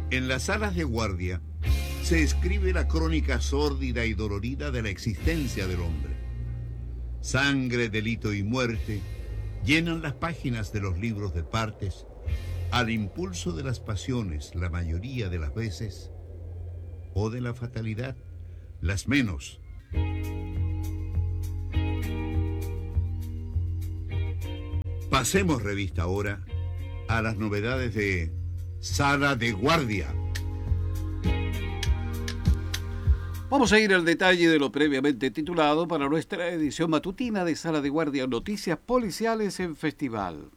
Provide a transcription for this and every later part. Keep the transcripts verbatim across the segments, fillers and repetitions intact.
En las salas de guardia se escribe la crónica sórdida y dolorida de la existencia del hombre. Sangre, delito y muerte llenan las páginas de los libros de partes al impulso de las pasiones la mayoría de las veces, o de la fatalidad las menos. Pasemos revista ahora a las novedades de Sala de Guardia. Vamos a ir al detalle de lo previamente titulado para nuestra edición matutina de Sala de Guardia, Noticias Policiales en Festival.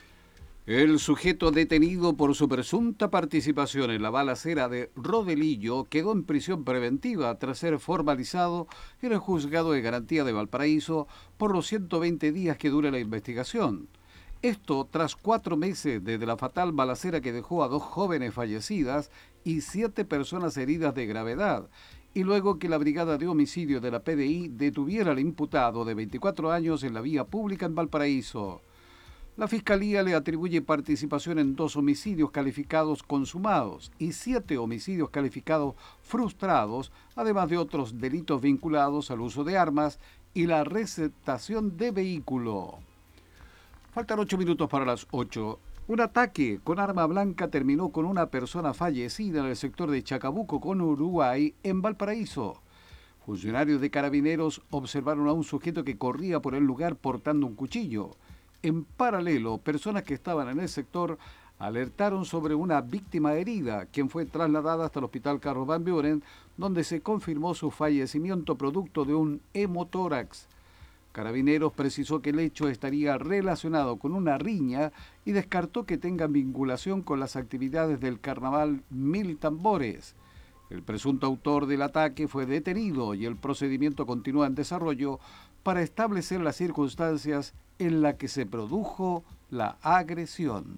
El sujeto detenido por su presunta participación en la balacera de Rodelillo quedó en prisión preventiva tras ser formalizado en el Juzgado de Garantía de Valparaíso por los ciento veinte días que dure la investigación. Esto tras cuatro meses desde la fatal balacera que dejó a dos jóvenes fallecidas y siete personas heridas de gravedad, y luego que la Brigada de Homicidio de la P D I detuviera al imputado de veinticuatro años en la vía pública en Valparaíso. La Fiscalía le atribuye participación en dos homicidios calificados consumados y siete homicidios calificados frustrados, además de otros delitos vinculados al uso de armas y la receptación de vehículo. Faltan ocho minutos para las ocho. Un ataque con arma blanca terminó con una persona fallecida en el sector de Chacabuco con Uruguay, en Valparaíso. Funcionarios de Carabineros observaron a un sujeto que corría por el lugar portando un cuchillo. En paralelo, personas que estaban en el sector alertaron sobre una víctima herida, quien fue trasladada hasta el Hospital Carlos Van Buren, donde se confirmó su fallecimiento producto de un hemotórax. Carabineros precisó que el hecho estaría relacionado con una riña y descartó que tengan vinculación con las actividades del Carnaval Mil Tambores. El presunto autor del ataque fue detenido y el procedimiento continúa en desarrollo para establecer las circunstancias en las que se produjo la agresión.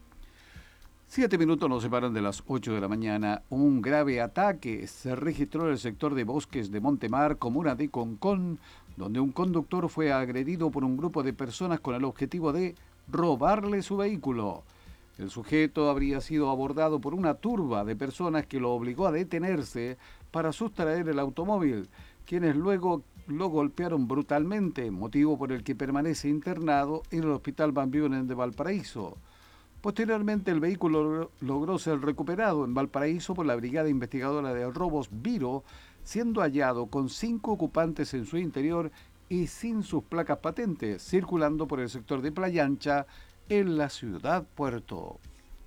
Siete minutos nos separan de las ocho de la mañana. Un grave ataque se registró en el sector de Bosques de Montemar, comuna de Concón, donde un conductor fue agredido por un grupo de personas con el objetivo de robarle su vehículo. El sujeto habría sido abordado por una turba de personas que lo obligó a detenerse para sustraer el automóvil, quienes luego lo golpearon brutalmente, motivo por el que permanece internado en el Hospital Van Buren de Valparaíso. Posteriormente, el vehículo logró ser recuperado en Valparaíso por la Brigada Investigadora de Robos Viro, siendo hallado con cinco ocupantes en su interior y sin sus placas patentes, circulando por el sector de Playa Ancha en la ciudad Puerto.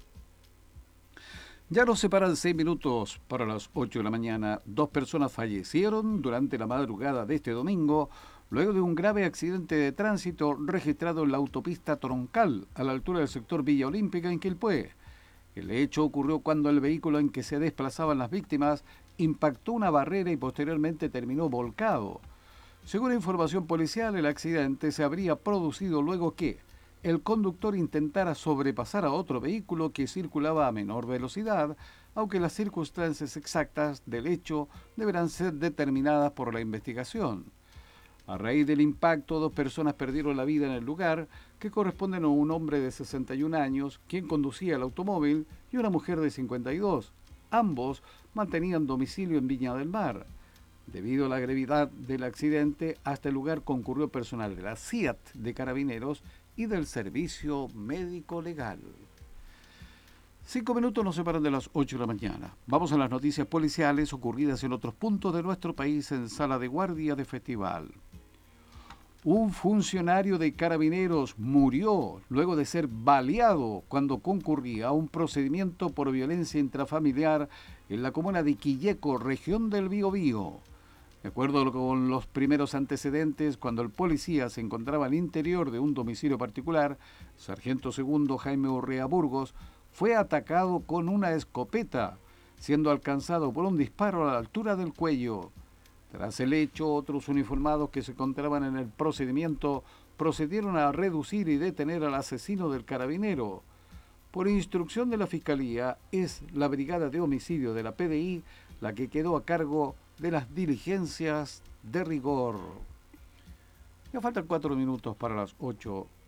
Ya nos separan seis minutos para las ocho de la mañana. Dos personas fallecieron durante la madrugada de este domingo, luego de un grave accidente de tránsito registrado en la autopista Troncal, a la altura del sector Villa Olímpica en Quilpué. El hecho ocurrió cuando el vehículo en que se desplazaban las víctimas impactó una barrera y posteriormente terminó volcado. Según información policial, el accidente se habría producido luego que el conductor intentara sobrepasar a otro vehículo que circulaba a menor velocidad, aunque las circunstancias exactas del hecho deberán ser determinadas por la investigación. A raíz del impacto, dos personas perdieron la vida en el lugar, que corresponden a un hombre de sesenta y un años, quien conducía el automóvil, y una mujer de cincuenta y dos. Ambos mantenían domicilio en Viña del Mar. Debido a la gravedad del accidente, hasta el lugar concurrió personal de la C I A T de Carabineros y del Servicio Médico Legal. Cinco minutos nos separan de las ocho de la mañana. Vamos a las noticias policiales ocurridas en otros puntos de nuestro país en Sala de Guardia de Festival. Un funcionario de Carabineros murió luego de ser baleado cuando concurría a un procedimiento por violencia intrafamiliar en la comuna de Quilleco, región del Biobío. De acuerdo con los primeros antecedentes, cuando el policía se encontraba al interior de un domicilio particular, sargento segundo Jaime Urrea Burgos fue atacado con una escopeta, siendo alcanzado por un disparo a la altura del cuello. Tras el hecho, otros uniformados que se encontraban en el procedimiento procedieron a reducir y detener al asesino del carabinero. Por instrucción de la Fiscalía, es la Brigada de Homicidio de la P D I la que quedó a cargo de las diligencias de rigor. Ya faltan cuatro minutos para las ocho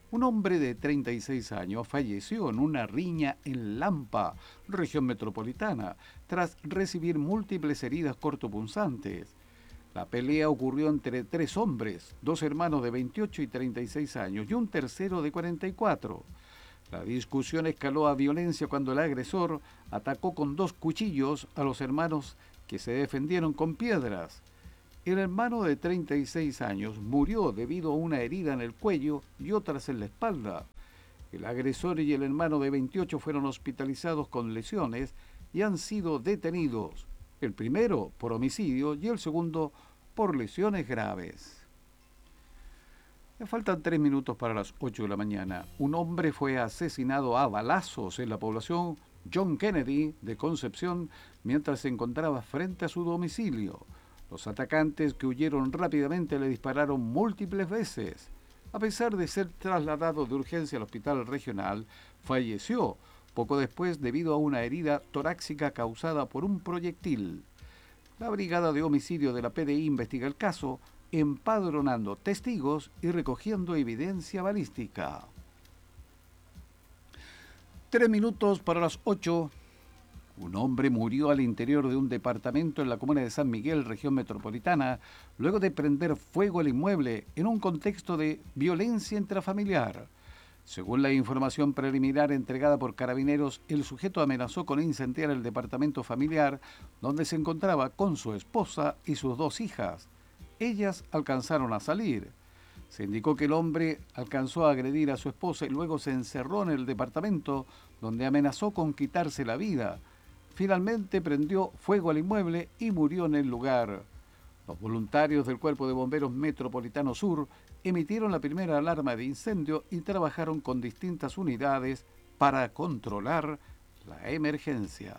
Un hombre de treinta y seis años falleció en una riña en Lampa, región metropolitana, tras recibir múltiples heridas cortopunzantes. La pelea ocurrió entre tres hombres, dos hermanos de veintiocho y treinta y seis años y un tercero de cuarenta y cuatro. La discusión escaló a violencia cuando el agresor atacó con dos cuchillos a los hermanos que se defendieron con piedras. El hermano de treinta y seis años murió debido a una herida en el cuello y otras en la espalda. El agresor y el hermano de veintiocho fueron hospitalizados con lesiones y han sido detenidos. El primero por homicidio y el segundo por lesiones graves. Me faltan tres minutos para las ocho de la mañana. Un hombre fue asesinado a balazos en la población John Kennedy de Concepción mientras se encontraba frente a su domicilio. Los atacantes, que huyeron rápidamente, le dispararon múltiples veces. A pesar de ser trasladado de urgencia al hospital regional, falleció poco después debido a una herida torácica causada por un proyectil. La Brigada de Homicidio de la P D I investiga el caso, empadronando testigos y recogiendo evidencia balística. Tres minutos para las ocho. Un hombre murió al interior de un departamento en la comuna de San Miguel, región metropolitana, luego de prender fuego al inmueble en un contexto de violencia intrafamiliar. Según la información preliminar entregada por Carabineros, el sujeto amenazó con incendiar el departamento familiar donde se encontraba con su esposa y sus dos hijas. Ellas alcanzaron a salir. Se indicó que el hombre alcanzó a agredir a su esposa y luego se encerró en el departamento donde amenazó con quitarse la vida. Finalmente prendió fuego al inmueble y murió en el lugar. Los voluntarios del Cuerpo de Bomberos Metropolitano Sur emitieron la primera alarma de incendio y trabajaron con distintas unidades para controlar la emergencia.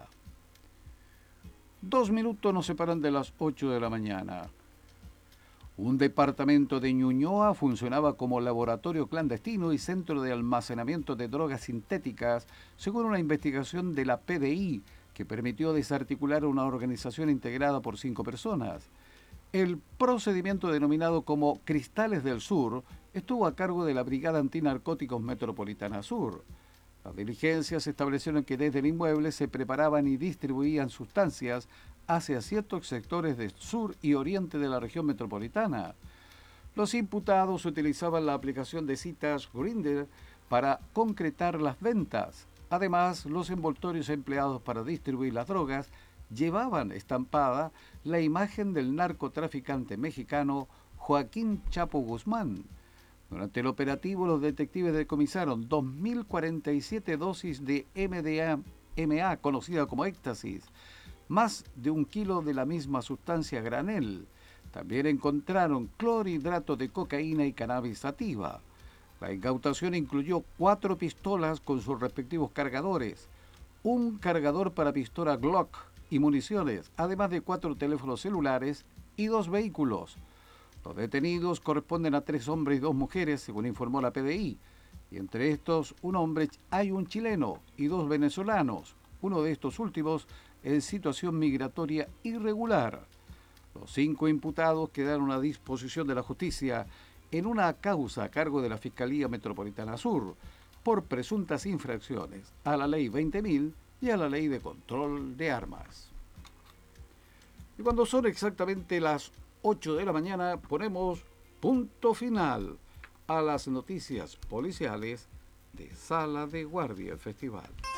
Dos minutos nos separan de las ocho de la mañana. Un departamento de Ñuñoa funcionaba como laboratorio clandestino y centro de almacenamiento de drogas sintéticas, según una investigación de la P D I, que permitió desarticular una organización integrada por cinco personas. El procedimiento, denominado como Cristales del Sur, estuvo a cargo de la Brigada Antinarcóticos Metropolitana Sur. Las diligencias establecieron que desde el inmueble se preparaban y distribuían sustancias hacia ciertos sectores del sur y oriente de la región metropolitana. Los imputados utilizaban la aplicación de citas Grindr para concretar las ventas. Además, los envoltorios empleados para distribuir las drogas llevaban estampada la imagen del narcotraficante mexicano Joaquín Chapo Guzmán. Durante el operativo, los detectives decomisaron dos mil cuarenta y siete dosis de M D M A, conocida como éxtasis, más de un kilo de la misma sustancia granel. También encontraron clorhidrato de cocaína y cannabis sativa. La incautación incluyó cuatro pistolas con sus respectivos cargadores, un cargador para pistola Glock y municiones, además de cuatro teléfonos celulares y dos vehículos. Los detenidos corresponden a tres hombres y dos mujeres, según informó la P D I, y entre estos un hombre hay un chileno y dos venezolanos, uno de estos últimos en situación migratoria irregular. Los cinco imputados quedaron a disposición de la justicia en una causa a cargo de la Fiscalía Metropolitana Sur por presuntas infracciones a la Ley veinte mil y a la Ley de Control de Armas. Y cuando son exactamente las ocho de la mañana, ponemos punto final a las noticias policiales de Sala de Guardia, el Festival.